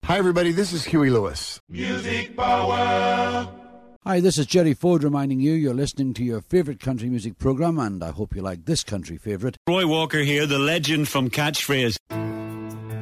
Hi, everybody. This is Huey Lewis. Music Power. Hi, this is Jerry Ford reminding you you're listening to your favourite country music programme, and I hope you like this country favourite. Roy Walker here, the legend from Catchphrase.